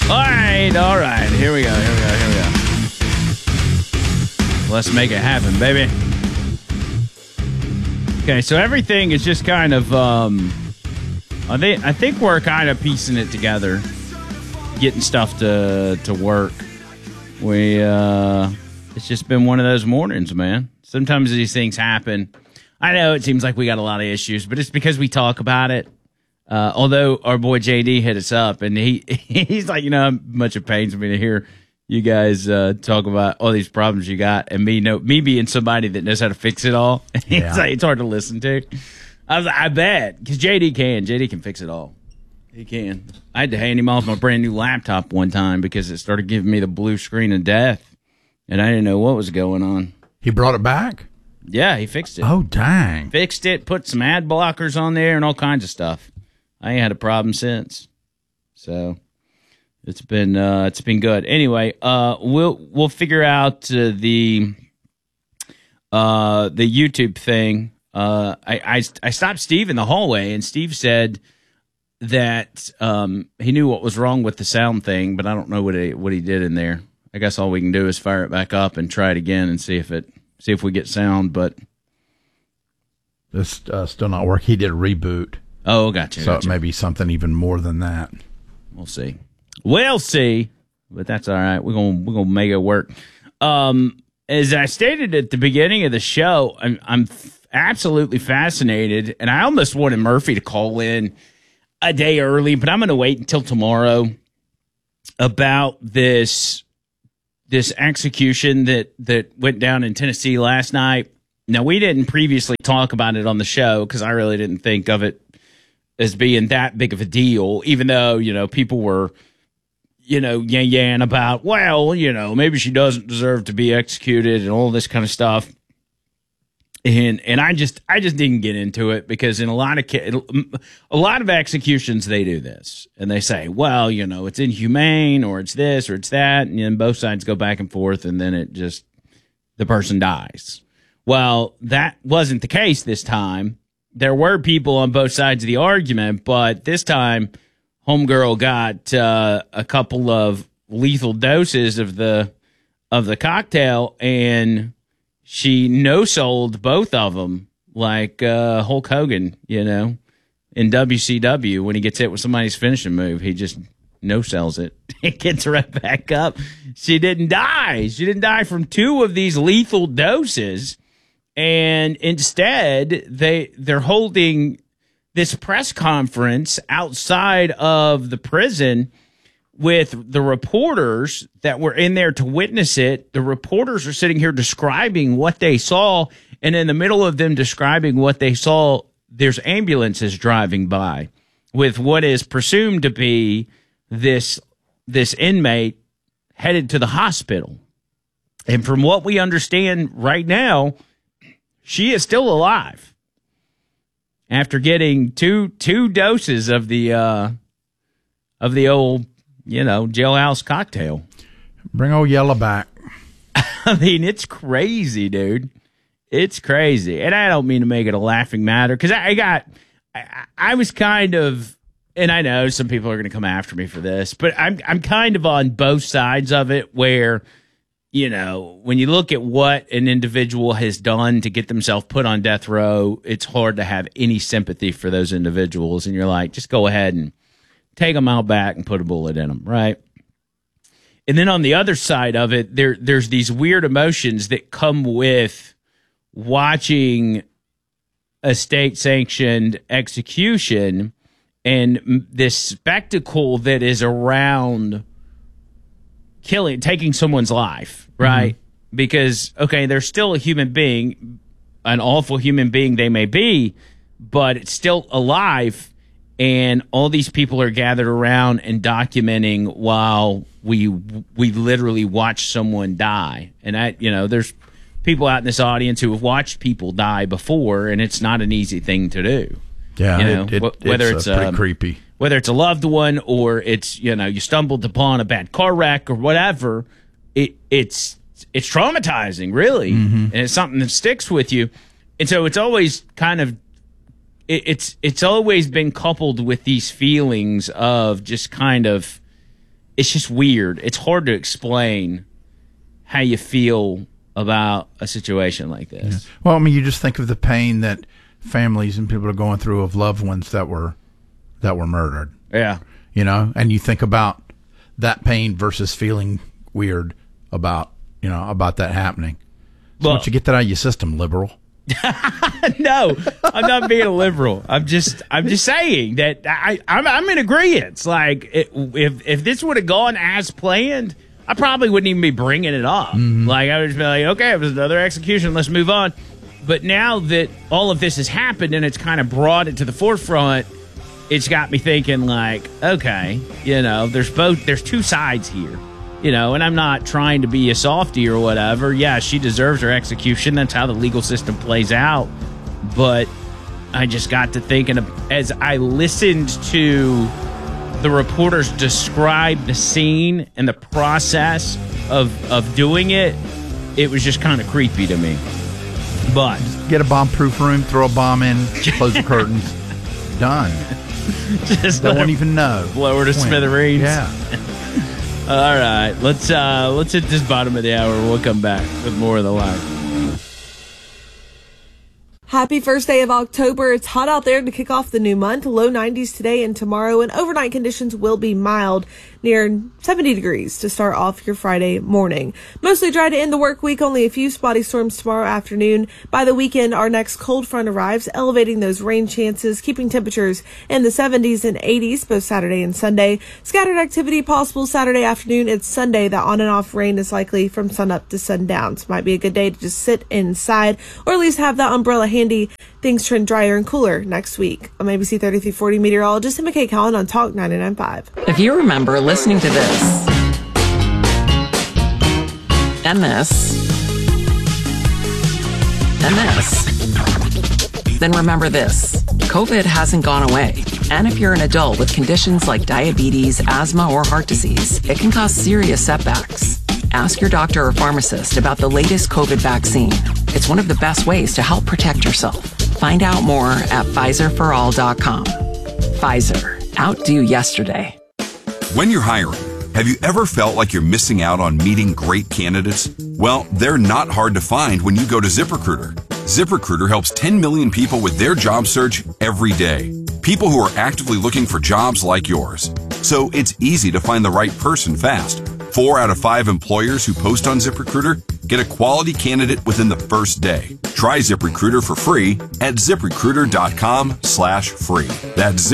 All right. Here we go. Let's make it happen, baby. Okay, so everything is just kind of, I think we're kind of piecing it together, getting stuff to work. It's just been one of those mornings, man. Sometimes these things happen. I know it seems like we got a lot of issues, but it's because we talk about it. Although our boy JD hit us up, and he's like, how much it pains me to hear you guys talk about all these problems you got, and me being somebody that knows how to fix it all. Yeah. It's hard to listen to. I was like, I bet, because JD can fix it all. He can. I had to hand him off my brand new laptop one time because it started giving me the blue screen of death, and I didn't know what was going on. He brought it back? Yeah, he fixed it. Oh, dang. Fixed it, put some ad blockers on there and all kinds of stuff. I ain't had a problem since. So it's been good. Anyway, we'll figure out the YouTube thing. I stopped Steve in the hallway, and Steve said that he knew what was wrong with the sound thing, but I don't know what he did in there. I guess all we can do is fire it back up and try it again and see if we get sound. But it's still not working. He did a reboot. Oh, gotcha. So it may be something even more than that. We'll see. But that's all right. We're gonna make it work. As I stated at the beginning of the show, I'm absolutely fascinated, and I almost wanted Murphy to call in a day early, but I'm going to wait until tomorrow about this execution that went down in Tennessee last night. Now, we didn't previously talk about it on the show because I really didn't think of it as being that big of a deal, even though, people were, yan about, well, maybe she doesn't deserve to be executed and all this kind of stuff. And I just didn't get into it because in a lot of executions, they do this and they say, well, it's inhumane or it's this or it's that. And then both sides go back and forth and then the person dies. Well, that wasn't the case this time. There were people on both sides of the argument, but this time homegirl got a couple of lethal doses of the cocktail, and she no-sold both of them like Hulk Hogan, in WCW. When he gets hit with somebody's finishing move, he just no-sells it. It gets right back up. She didn't die. She didn't die from 2 of these lethal doses. And instead, they're holding this press conference outside of the prison with the reporters that were in there to witness it. The reporters are sitting here describing what they saw, and in the middle of them describing what they saw, there's ambulances driving by with what is presumed to be this inmate headed to the hospital. And from what we understand right now, she is still alive after getting two doses of the old, jailhouse cocktail. Bring old Yella back. I mean, it's crazy, dude. It's crazy. And I don't mean to make it a laughing matter because I was kind of, and I know some people are going to come after me for this, but I'm kind of on both sides of it where, when you look at what an individual has done to get themselves put on death row, it's hard to have any sympathy for those individuals. And you're like, just go ahead and take them out back and put a bullet in them, right? And then on the other side of it, there's these weird emotions that come with watching a state-sanctioned execution and this spectacle that is around taking someone's life, right? Mm-hmm. Because, okay, they're still a human being, an awful human being they may be, but it's still alive, and all these people are gathered around and documenting while we literally watch someone die. And there's people out in this audience who have watched people die before, and it's not an easy thing to do. Yeah, whether it's pretty creepy. Whether it's a loved one or it's, you stumbled upon a bad car wreck or whatever, it's traumatizing, really. Mm-hmm. And it's something that sticks with you. And so it's always kind of, it's always been coupled with these feelings of just kind of, it's just weird. It's hard to explain how you feel about a situation like this. Yeah. Well, I mean, you just think of the pain that families and people are going through of loved ones that were murdered. Yeah. You know, and you think about that pain versus feeling weird about that happening. So once you get that out of your system, liberal. No, I'm not being a liberal. I'm just saying that I'm in agreement. Like if this would have gone as planned, I probably wouldn't even be bringing it up. Mm-hmm. Like I would just be like, okay, it was another execution. Let's move on. But now that all of this has happened and it's kind of brought it to the forefront, it's got me thinking like, okay, there's two sides here. And I'm not trying to be a softie or whatever. Yeah, she deserves her execution. That's how the legal system plays out. But I just got to thinking as I listened to the reporters describe the scene and the process of doing it, it was just kind of creepy to me. But just get a bomb-proof room, throw a bomb in, close the curtains, done. Just they won't even know. Blow her to smithereens. Yeah. All right, let's hit this bottom of the hour. We'll come back with more of the line. Happy first day of October. It's hot out there to kick off the new month. Low 90s today and tomorrow, and overnight conditions will be mild, near 70 degrees to start off your Friday morning. Mostly dry to end the work week, only a few spotty storms tomorrow afternoon. By the weekend, our next cold front arrives, elevating those rain chances, keeping temperatures in the 70s and 80s both Saturday and Sunday. Scattered activity possible Saturday afternoon. It's Sunday that on and off rain is likely from sunup to sundown. So might be a good day to just sit inside or at least have that umbrella handy. Things trend drier and cooler next week. I'm ABC 3340 meteorologist Emma K. Cowan on Talk 99.5. If you remember listening to this and this and this, then remember this. COVID hasn't gone away. And if you're an adult with conditions like diabetes, asthma, or heart disease, it can cause serious setbacks. Ask your doctor or pharmacist about the latest COVID vaccine. It's one of the best ways to help protect yourself. Find out more at PfizerForAll.com. Pfizer. Outdo yesterday. When you're hiring, have you ever felt like you're missing out on meeting great candidates? Well, they're not hard to find when you go to ZipRecruiter. ZipRecruiter helps 10 million people with their job search every day. People who are actively looking for jobs like yours. So it's easy to find the right person fast. 4 out of 5 employers who post on ZipRecruiter get a quality candidate within the first day. Try ZipRecruiter for free at ZipRecruiter.com/free. That's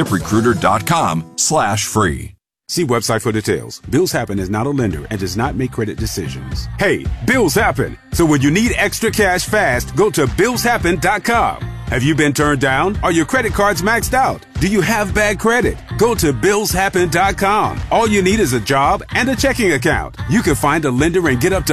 ZipRecruiter.com/free. See website for details. Bills Happen is not a lender and does not make credit decisions. Hey, bills happen. So when you need extra cash fast, go to BillsHappen.com. Have you been turned down? Are your credit cards maxed out? Do you have bad credit? Go to BillsHappen.com. All you need is a job and a checking account. You can find a lender and get up to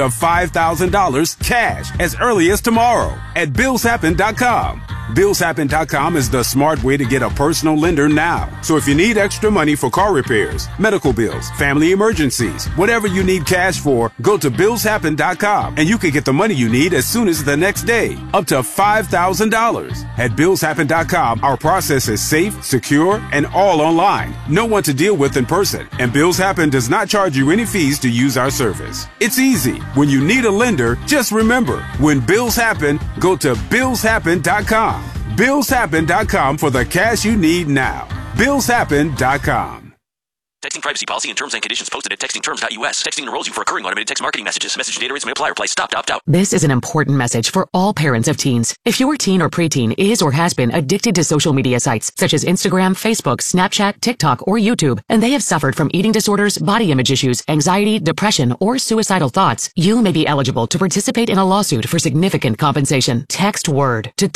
$5,000 cash as early as tomorrow at BillsHappen.com. BillsHappen.com is the smart way to get a personal lender now. So if you need extra money for car repairs, medical bills, family emergencies, whatever you need cash for, go to BillsHappen.com and you can get the money you need as soon as the next day, up to $5,000. At BillsHappen.com, our process is safe, secure, and all online. No one to deal with in person. And Bills Happen does not charge you any fees to use our service. It's easy. When you need a lender, just remember, when bills happen, go to BillsHappen.com. BillsHappen.com for the cash you need now. BillsHappen.com. Texting privacy policy and terms and conditions posted at textingterms.us. Texting enrolls you for recurring automated text marketing messages. Message data rates may apply. Reply stop to opt out. This is an important message for all parents of teens. If your teen or preteen is or has been addicted to social media sites such as Instagram, Facebook, Snapchat, TikTok, or YouTube, and they have suffered from eating disorders, body image issues, anxiety, depression, or suicidal thoughts, you may be eligible to participate in a lawsuit for significant compensation. Text WORD to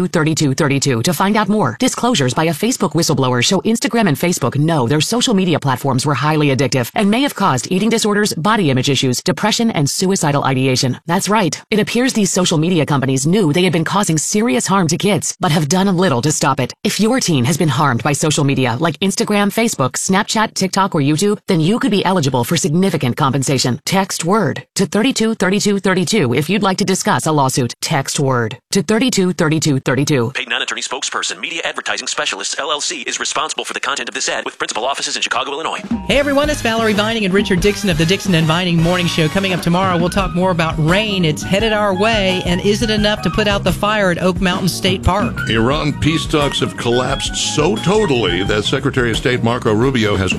323232 to find out more. Disclosures by a Facebook whistleblower show Instagram and Facebook know their social media platforms were highly addictive and may have caused eating disorders, body image issues, depression, and suicidal ideation. That's right. It appears these social media companies knew they had been causing serious harm to kids, but have done little to stop it. If your teen has been harmed by social media like Instagram, Facebook, Snapchat, TikTok, or YouTube, then you could be eligible for significant compensation. Text WORD to 323232 if you'd like to discuss a lawsuit. Text WORD to 323232. Paid non-attorney spokesperson, Media Advertising Specialists, LLC, is responsible for the content of this ad with principal offices in Chicago, Illinois. Hey everyone, it's Valerie Vining and Richard Dixon of the Dixon and Vining Morning Show. Coming up tomorrow, we'll talk more about rain. It's headed our way, and is it enough to put out the fire at Oak Mountain State Park? Iran peace talks have collapsed so totally that Secretary of State Marco Rubio has